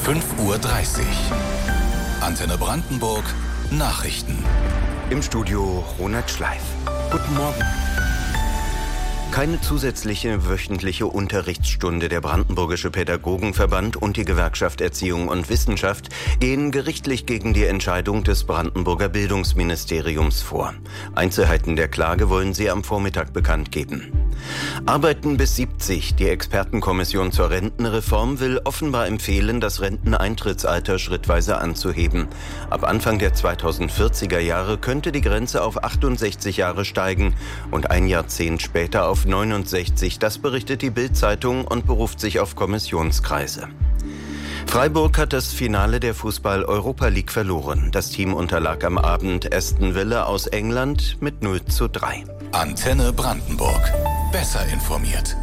5:30 Uhr. Antenne Brandenburg Nachrichten. Im Studio Ronald Schleif. Guten Morgen. Keine zusätzliche wöchentliche Unterrichtsstunde. Der Brandenburgische Pädagogenverband und die Gewerkschaft Erziehung und Wissenschaft gehen gerichtlich gegen die Entscheidung des Brandenburger Bildungsministeriums vor. Einzelheiten der Klage wollen sie am Vormittag bekannt geben. Arbeiten bis 70. Die Expertenkommission zur Rentenreform will offenbar empfehlen, das Renteneintrittsalter schrittweise anzuheben. Ab Anfang der 2040er Jahre könnte die Grenze auf 68 Jahre steigen und ein Jahrzehnt später auf 69. Das berichtet die Bild-Zeitung und beruft sich auf Kommissionskreise. Freiburg hat das Finale der Fußball-Europa League verloren. Das Team unterlag am Abend Aston Villa aus England mit 0:3. Antenne Brandenburg. Besser informiert.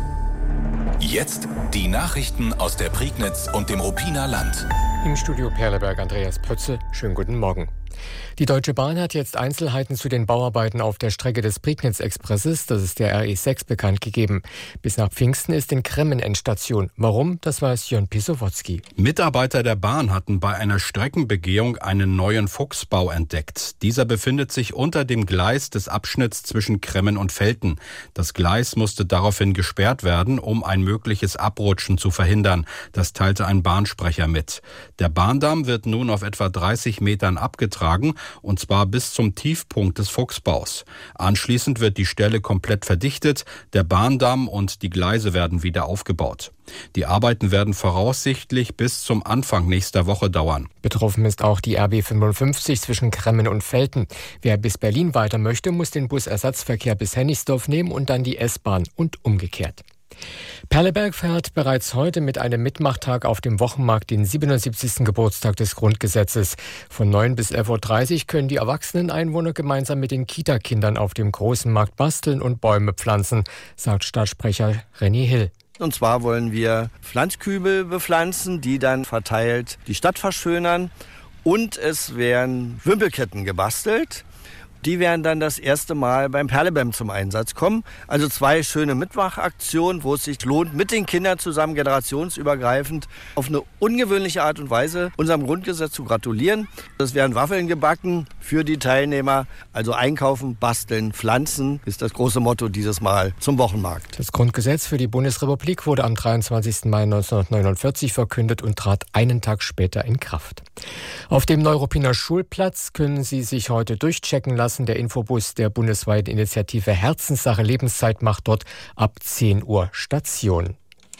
Jetzt die Nachrichten aus der Prignitz und dem Ruppiner Land. Im Studio Perleberg Andreas Pötze. Schönen guten Morgen. Die Deutsche Bahn hat jetzt Einzelheiten zu den Bauarbeiten auf der Strecke des Prignitz-Expresses, das ist der RE6, bekannt gegeben. Bis nach Pfingsten ist in Kremmen Endstation. Warum? Das weiß Jörn Pisowotzki. Mitarbeiter der Bahn hatten bei einer Streckenbegehung einen neuen Fuchsbau entdeckt. Dieser befindet sich unter dem Gleis des Abschnitts zwischen Kremmen und Velten. Das Gleis musste daraufhin gesperrt werden, um ein mögliches Abrutschen zu verhindern. Das teilte ein Bahnsprecher mit. Der Bahndamm wird nun auf etwa 30 Metern abgetragen, und zwar bis zum Tiefpunkt des Fuchsbaus. Anschließend wird die Stelle komplett verdichtet, der Bahndamm und die Gleise werden wieder aufgebaut. Die Arbeiten werden voraussichtlich bis zum Anfang nächster Woche dauern. Betroffen ist auch die RB 55 zwischen Kremmen und Velten. Wer bis Berlin weiter möchte, muss den Busersatzverkehr bis Hennigsdorf nehmen und dann die S-Bahn und umgekehrt. Perleberg feiert bereits heute mit einem Mitmachtag auf dem Wochenmarkt den 77. Geburtstag des Grundgesetzes. Von 9 bis 11:30 Uhr können die erwachsenen Einwohner gemeinsam mit den Kitakindern auf dem großen Markt basteln und Bäume pflanzen, sagt Stadtsprecher René Hill. Und zwar wollen wir Pflanzkübel bepflanzen, die dann verteilt die Stadt verschönern. Und es werden Wimpelketten gebastelt. Die werden dann das erste Mal beim Perlebem zum Einsatz kommen. Also 2 schöne Mitmachaktionen, wo es sich lohnt, mit den Kindern zusammen generationsübergreifend auf eine ungewöhnliche Art und Weise unserem Grundgesetz zu gratulieren. Es werden Waffeln gebacken für die Teilnehmer. Also einkaufen, basteln, pflanzen ist das große Motto dieses Mal zum Wochenmarkt. Das Grundgesetz für die Bundesrepublik wurde am 23. Mai 1949 verkündet und trat einen Tag später in Kraft. Auf dem Neuruppiner Schulplatz können Sie sich heute durchchecken lassen. Der Infobus der bundesweiten Initiative Herzenssache Lebenszeit macht dort ab 10 Uhr Station.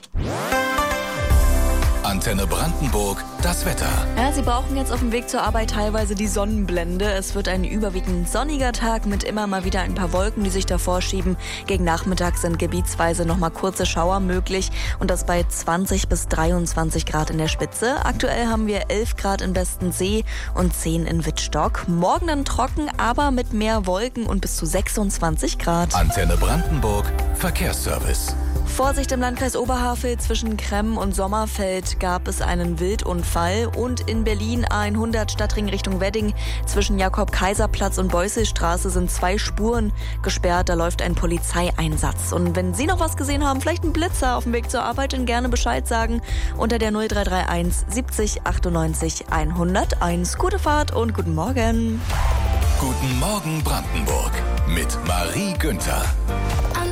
Antenne Brandenburg, das Wetter. Ja, Sie brauchen jetzt auf dem Weg zur Arbeit teilweise die Sonnenblende. Es wird ein überwiegend sonniger Tag mit immer mal wieder ein paar Wolken, die sich davor schieben. Gegen Nachmittag sind gebietsweise noch mal kurze Schauer möglich und das bei 20 bis 23 Grad in der Spitze. Aktuell haben wir 11 Grad in Bestensee und 10 in Wittstock. Morgen dann trocken, aber mit mehr Wolken und bis zu 26 Grad. Antenne Brandenburg, Verkehrsservice. Vorsicht im Landkreis Oberhavel, zwischen Kremmen und Sommerfeld gab es einen Wildunfall und in Berlin A100 Stadtring Richtung Wedding zwischen Jakob-Kaiser-Platz und Beuselstraße sind 2 Spuren gesperrt, da läuft ein Polizeieinsatz. Und wenn Sie noch was gesehen haben, vielleicht einen Blitzer auf dem Weg zur Arbeit, dann gerne Bescheid sagen unter der 0331 70 98 101. Gute Fahrt und guten Morgen. Guten Morgen Brandenburg mit Marie Günther.